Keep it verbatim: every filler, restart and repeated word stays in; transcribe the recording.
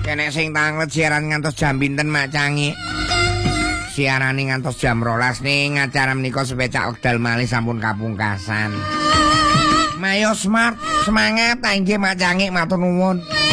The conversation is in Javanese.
Kenek sing tanglet siaran ngantos jam pinten Mak Cangi? Siarane ngantos jam rolas ning acara menika sepecak wekdal malih sampun kapungkasan. Mayo Smart, semangat ta inggih Mak Cangi matur nuwun.